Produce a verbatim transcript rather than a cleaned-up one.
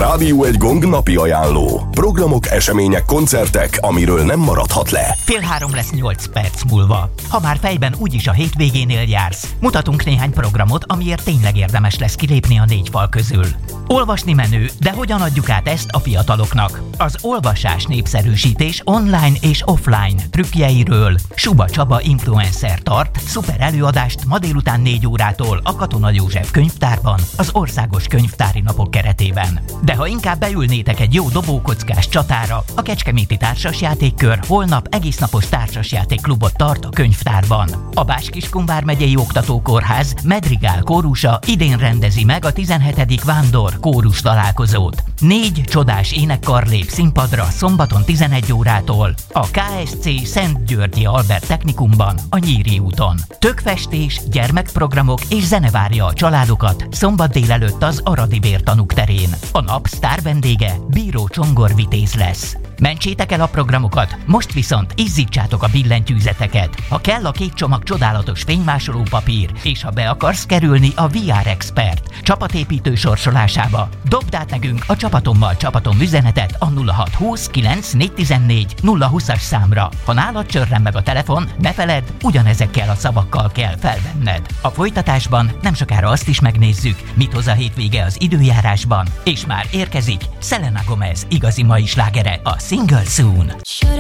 Rádió egy Gong napi ajánló. Programok, események, koncertek, amiről nem maradhat le. Fél három lesz nyolc perc múlva. Ha már fejben úgyis a hétvégénél jársz, mutatunk néhány programot, amiért tényleg érdemes lesz kilépni a négy fal közül. Olvasni menő, de hogyan adjuk át ezt a fiataloknak? Az olvasás népszerűsítés online és offline trükkjeiről Suba Csaba influencer tart szuper előadást ma délután négy órától a Katona József könyvtárban, az Országos Könyvtári Napok keretében. De ha inkább beülnétek egy jó dobókockás csatára, a Kecskeméti Társasjátékkör holnap egésznapos társasjátékklubot tart a könyvtárban. A Bács-Kiskun vármegyei Oktatókórház Medrigál kórusa idén rendezi meg a tizenhetedik Vándor kórus találkozót. Négy csodás énekkar lép színpadra szombaton tizenegy órától a ká es cé Szent Györgyi Albert Technikumban a Nyíri úton. Tökfestés, gyermekprogramok és zene várja a családokat szombat délelőtt az Aradi Bértanúk terén. A nap sztár vendége Bíró Csongor Vitéz lesz. Mentsétek el a programokat, most viszont izzítsátok a billentyűzeteket. Ha kell a két csomag csodálatos fénymásoló papír, és ha be akarsz kerülni a vé er Expert csapatépítő sorsolásába, dobd át nekünk a Csapatommal csapatom üzenetet a nulla hat húsz kilenc négyszáztizennégy nulla húszas számra. Ha nálad csörren meg a telefon, ne feledd, ugyanezekkel a szavakkal kell felvenned. A folytatásban nem sokára azt is megnézzük, mit hoz a hétvége az időjárásban, és már érkezik Selena Gomez igazi mai slágere, a Single Soon.